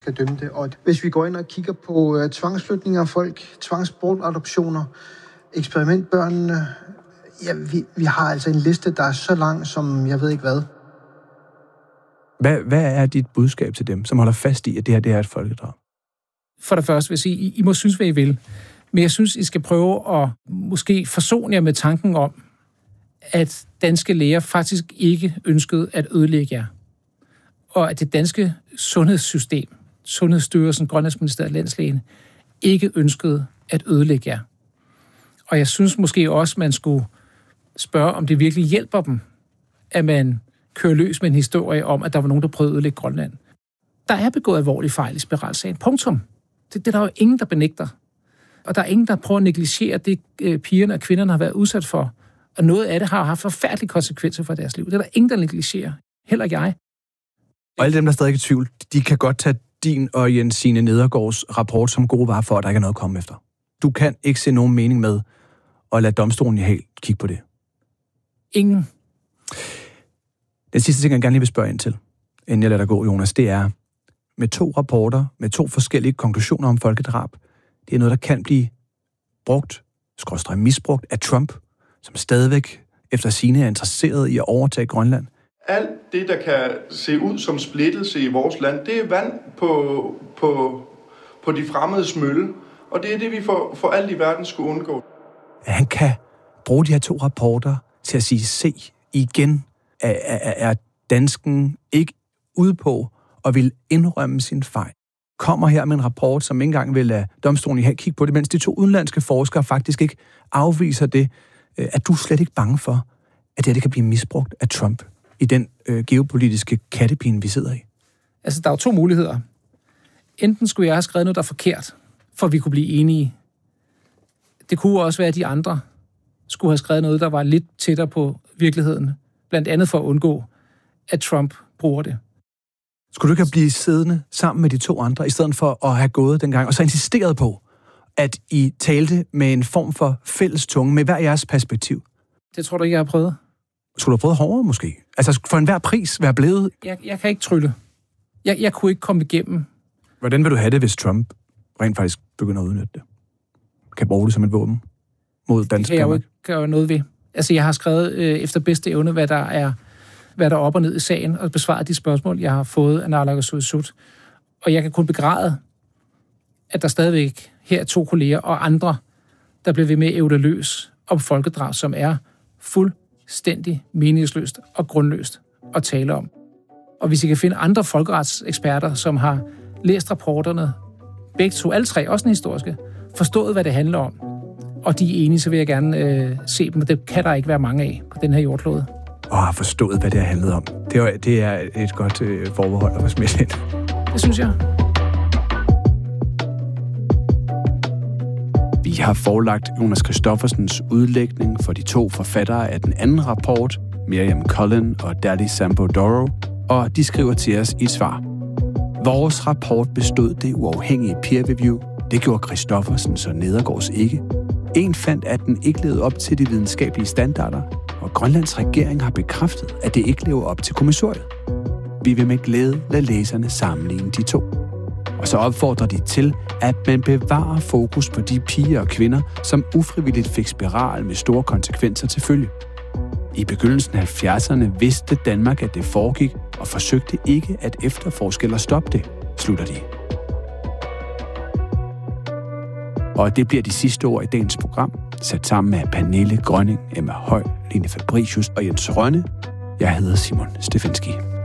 skal dømme det. Og hvis vi går ind og kigger på tvangsflytninger af folk, tvangsbortadoptioner, eksperimentbørnene, ja, vi har altså en liste, der er så lang, som jeg ved ikke hvad. Hvad er dit budskab til dem, som holder fast i, at det her er et folkedrab? For det første vil jeg sige, I må synes, hvad I vil. Men jeg synes, I skal prøve at måske forsone jer med tanken om, at danske læger faktisk ikke ønskede at ødelægge jer. Og at det danske sundhedssystem, Sundhedsstyrelsen, Grønlandsministeriet, Landslægen, ikke ønskede at ødelægge jer. Og jeg synes måske også, man skulle spørge, om det virkelig hjælper dem, at man kører løs med en historie om, at der var nogen, der prøvede at ødelægge Grønland. Der er begået alvorlige fejl i spiralsagen. Punktum. Det er der jo ingen, der benægter. Og der er ingen, der prøver at negligere det, pigerne og kvinderne har været udsat for. Og noget af det har haft forfærdelige konsekvenser for deres liv. Det er der ingen, der negligerer. Heller ikke jeg. Og alle dem, der stadig er i tvivl, de kan godt tage din og Jensine Nedergaards rapport som gode varer for, at der ikke er noget at komme efter. Du kan ikke se nogen mening med at lade domstolen i Haag kigge på det. Ingen. Den sidste ting, jeg gerne lige vil spørge ind til, inden jeg lader dig gå, Jonas, det er, med 2 rapporter, med 2 forskellige konklusioner om folkedrab, det er noget, der kan blive brugt, misbrugt af Trump, som stadigvæk efter sigende er interesseret i at overtage Grønland. Alt det, der kan se ud som splittelse i vores land, det er vand på de fremmedes mølle, og det er det, vi for alt i verden skulle undgå. At han kan bruge de her 2 rapporter til at sige, se igen, er dansken ikke ude på og vil indrømme sin fejl. Kommer her med en rapport, som ikke engang vil lade domstolen i Haag kigge på det, mens de 2 udenlandske forskere faktisk ikke afviser det. Er du slet ikke bange for, at det kan blive misbrugt af Trump i den geopolitiske kattepine, vi sidder i? Altså, der er jo 2 muligheder. Enten skulle jeg have skrevet noget, der er forkert, for vi kunne blive enige. Det kunne også være, at de andre skulle have skrevet noget, der var lidt tættere på virkeligheden. Blandt andet for at undgå, at Trump bruger det. Skulle du ikke have blivet siddende sammen med de 2 andre, i stedet for at have gået dengang, og så insisteret på, at I talte med en form for fælles tunge, med hver jeres perspektiv? Det tror du ikke, jeg har prøvet. Skulle du have prøvet hårdere, måske? Altså, for enhver pris være blevet? Jeg kan ikke trylle. Jeg kunne ikke komme igennem. Hvordan vil du have det, hvis Trump rent faktisk begynder at udnytte det? Kan bruge det som et våben mod dansk? Det kan jeg jo ikke gøre noget ved. Altså, jeg har skrevet efter bedste evne, hvad der er op og ned i sagen, og besvaret de spørgsmål, jeg har fået af naalakkersuisut. Og jeg kan kun begræde, at der stadigvæk her er 2 kolleger og andre, der bliver ved med at ævle løs om folkedrab, som er fuldstændig meningsløst og grundløst at tale om. Og hvis I kan finde andre folkeretseksperter, som har læst rapporterne, begge 2, alle 3, også den historiske, forstået, hvad det handler om, og de er enige, så vil jeg gerne se dem, og det kan der ikke være mange af på den her jordklode. Har forstået, hvad det har handlet om. Det er et godt forbehold at få smidt ind. Det synes jeg. Vi har forelagt Jonas Christoffersens udlægning for de 2 forfattere af den anden rapport, Miriam Cullen og Dadi Sambo-Doro, og de skriver til os i et svar. Vores rapport bestod det uafhængige peer review. Det gjorde Christoffersens og Nedergaards ikke. En fandt, at den ikke levede op til de videnskabelige standarder, og Grønlands regering har bekræftet, at det ikke lever op til kommissoriet. Vi vil med glæde lade læserne sammenligne de 2. Og så opfordrer de til, at man bevarer fokus på de piger og kvinder, som ufrivilligt fik spiral med store konsekvenser til følge. I begyndelsen af 70'erne vidste Danmark, at det foregik, og forsøgte ikke at efterforske eller stoppe det, slutter de. Og det bliver de sidste ord i dagens program, sat sammen med Pernille Grønning, Emma Høj, Line Fabricius og Jens Rønne. Jeg hedder Simon Stefanski.